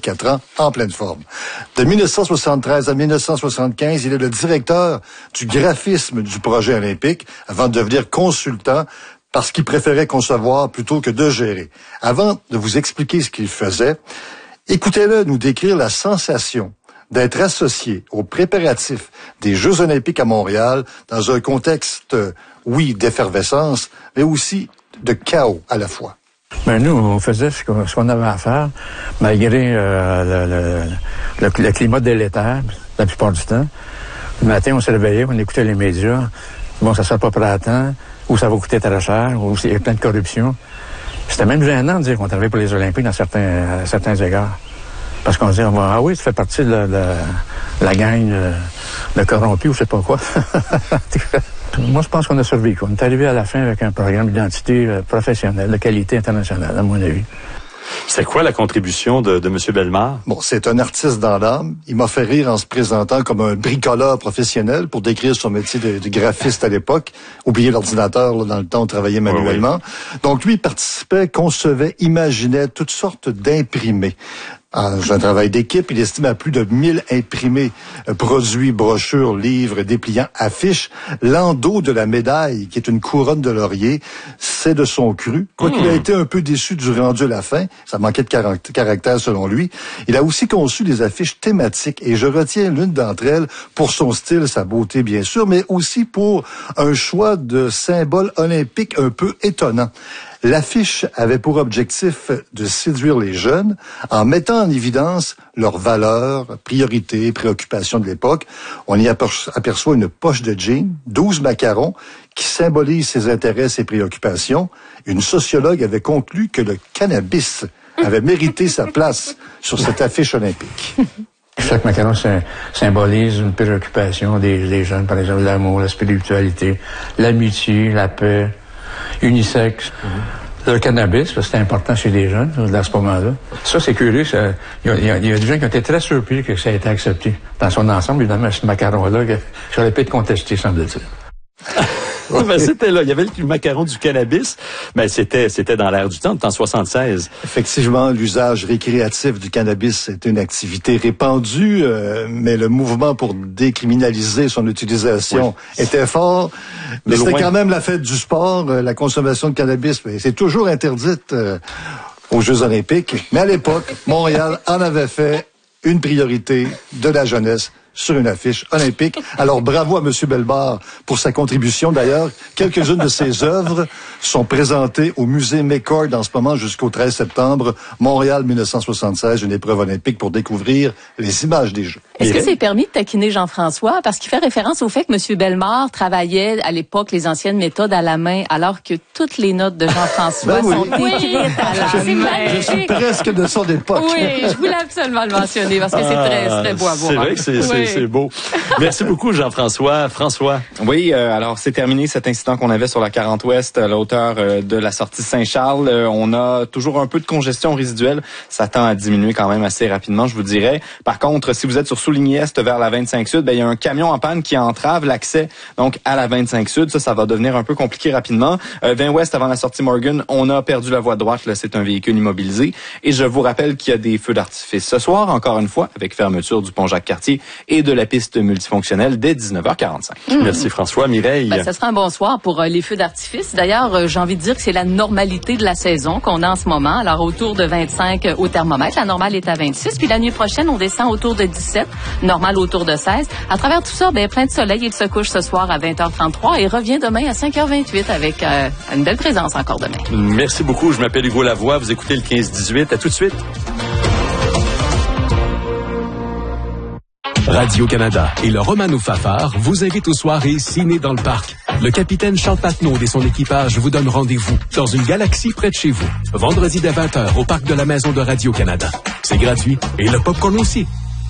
24 ans, en pleine forme. De 1973 à 1975, il est le directeur du graphisme du projet olympique, avant de devenir consultant, parce qu'il préférait concevoir plutôt que de gérer. Avant de vous expliquer ce qu'il faisait, écoutez-le nous décrire la sensation d'être associé aux préparatifs des Jeux olympiques à Montréal dans un contexte, oui, d'effervescence, mais aussi de chaos à la fois. Ben nous, on faisait ce qu'on avait à faire, malgré le climat délétère, la plupart du temps. Le matin, on se réveillait, on écoutait les médias. Bon, ça sera pas prêt à temps, ou ça va coûter très cher, ou il y a plein de corruption. C'était même gênant de dire qu'on travaillait pour les Olympiques dans certains égards. Parce qu'on disait, ah oui, tu fais partie de la gang de corrompus ou je sais pas quoi. Moi, je pense qu'on a survécu. On est arrivé à la fin avec un programme d'identité professionnelle, de qualité internationale, à mon avis. C'est quoi la contribution de M. Bellemare? Bon, c'est un artiste dans l'âme. Il m'a fait rire en se présentant comme un bricoleur professionnel pour décrire son métier de graphiste à l'époque. Oubliez l'ordinateur, là, dans le temps, on travaillait manuellement. Oui. Donc, lui, il participait, concevait, imaginait toutes sortes d'imprimés. C'est un travail d'équipe. Il estime à plus de 1000 imprimés, produits, brochures, livres, dépliants, affiches. L'endos de la médaille, qui est une couronne de laurier, c'est de son cru. Quoiqu'il a été un peu déçu du rendu à la fin, ça manquait de caractère selon lui. Il a aussi conçu des affiches thématiques et je retiens l'une d'entre elles pour son style, sa beauté bien sûr, mais aussi pour un choix de symboles olympiques un peu étonnant. L'affiche avait pour objectif de séduire les jeunes en mettant en évidence leurs valeurs, priorités, préoccupations de l'époque. On y aperçoit une poche de jeans, 12 macarons qui symbolisent ses intérêts, ses préoccupations. Une sociologue avait conclu que le cannabis avait mérité sa place sur cette affiche olympique. Chaque macaron symbolise une préoccupation des jeunes, par exemple l'amour, la spiritualité, l'amitié, la paix. Unisexe. Le cannabis, c'était important chez les jeunes, dans ce moment-là. Ça, c'est curieux. Il y a des gens qui ont été très surpris que ça ait été accepté. Dans son ensemble, évidemment, ce macaron-là, j'aurais pu être contesté, semble-t-il. Ben, c'était là. Il y avait le macaron du cannabis, mais c'était dans l'air du temps, en 76. Effectivement, l'usage récréatif du cannabis est une activité répandue, mais le mouvement pour décriminaliser son utilisation était fort. Mais c'était quand même la fête du sport, la consommation de cannabis. C'est toujours interdite aux Jeux olympiques. Mais à l'époque, Montréal en avait fait une priorité de la jeunesse sur une affiche olympique. Alors, bravo à M. Bellemare pour sa contribution. D'ailleurs, quelques-unes de ses œuvres sont présentées au musée McCord en ce moment jusqu'au 13 septembre. Montréal 1976, une épreuve olympique pour découvrir les images des Jeux. Est-ce que c'est permis de taquiner Jean-François? Parce qu'il fait référence au fait que M. Bellemare travaillait à l'époque les anciennes méthodes à la main, alors que toutes les notes de Jean-François sont écrites à la main. Je suis presque de son époque. Oui, je voulais absolument le mentionner parce que c'est très beau à voir. C'est vrai que c'est beau. Merci beaucoup, Jean-François. François. Oui, alors c'est terminé cet incident qu'on avait sur la 40 Ouest à la hauteur de la sortie Saint-Charles. On a toujours un peu de congestion résiduelle. Ça tend à diminuer quand même assez rapidement, je vous dirais. Par contre, si vous êtes sur Souligny-Est vers la 25 Sud, il y a un camion en panne qui entrave l'accès donc à la 25 Sud. Ça va devenir un peu compliqué rapidement. 20 Ouest avant la sortie Morgan, on a perdu la voie droite. Là, c'est un véhicule immobilisé. Et je vous rappelle qu'il y a des feux d'artifice ce soir, encore une fois, avec fermeture du pont Jacques-Cartier et de la piste multifonctionnelle dès 19h45. Merci François. Mireille? Ça sera un bon soir pour les feux d'artifice. D'ailleurs, j'ai envie de dire que c'est la normalité de la saison qu'on a en ce moment. Alors, autour de 25 au thermomètre. La normale est à 26. Puis la nuit prochaine, on descend autour de 17. Normale autour de 16. À travers tout ça, plein de soleil. Il se couche ce soir à 20h33 et revient demain à 5h28 avec une belle présence encore demain. Merci beaucoup. Je m'appelle Hugo Lavoie. Vous écoutez le 15-18. À tout de suite. Radio-Canada et le Romano Fafard vous invitent aux soirées Ciné dans le parc. Le capitaine Charles Patnaud et son équipage vous donnent rendez-vous dans une galaxie près de chez vous. Vendredi dès 20h au parc de la Maison de Radio-Canada. C'est gratuit et le popcorn aussi.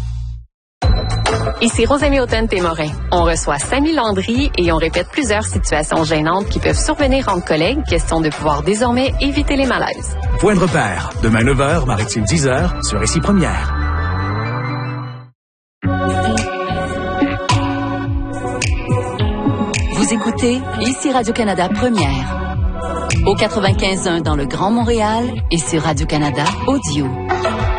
Ici Rosemée Hautain-Témorin. On reçoit Samy Landry et on répète plusieurs situations gênantes qui peuvent survenir entre collègues, question de pouvoir désormais éviter les malaises. Point de repère. Demain 9h, Maritime 10h, sur Ici Première. Vous écoutez Ici Radio-Canada Première. Au 95.1 dans le Grand Montréal et sur Radio-Canada Audio.